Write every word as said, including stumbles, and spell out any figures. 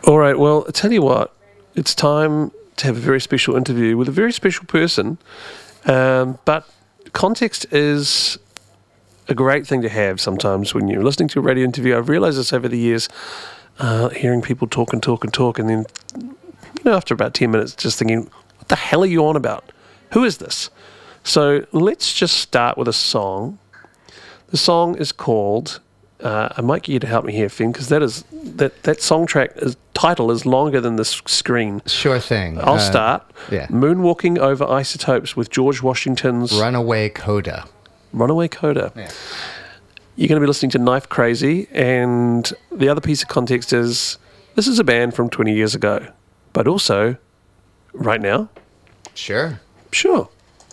All right, well, I tell you what, it's time to have a very special interview with a very special person, um, but context is a great thing to have sometimes when you're listening to a radio interview. I've realised this over the years, uh, hearing people talk and talk and talk, and then, you know, after about ten minutes, just thinking, what the hell are you on about? Who is this? So let's just start with a song. The song is called... Uh, I might get you to help me here, Finn, because that is that that song track is, title is longer than the s- screen. Sure thing. I'll Uh, start. yeah. Moonwalking Over Isotopes with George Washington's Runaway Coda. Runaway Coda. Yeah. You're going to be listening to Knife Crazy, and the other piece of context is this is a band from twenty years ago, but also right now. Sure. Sure.